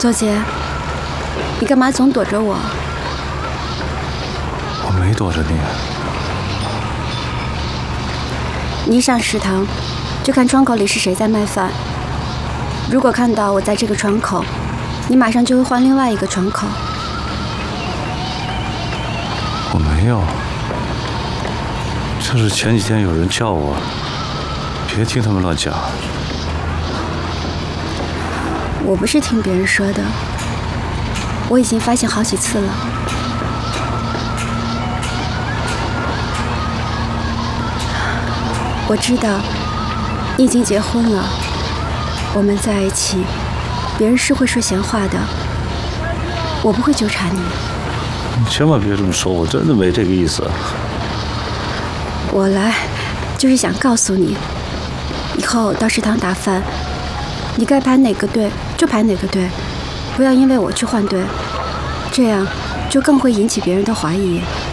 左杰，你干嘛总躲着我？ 我没躲着你。 你一上食堂，就看窗口里是谁在卖饭。如果看到我在这个窗口，你马上就会换另外一个窗口。 我没有，就是前几天有人叫我，别听他们乱讲。 我不是听别人说的，我已经发现好几次了。我知道你已经结婚了，我们在一起，别人是会说闲话的，我不会纠缠你。 你千万别这么说，我真的没这个意思。 我来就是想告诉你，以后到食堂打饭，你该排哪个队就排哪个队，不要因为我去换队，这样就更会引起别人的怀疑。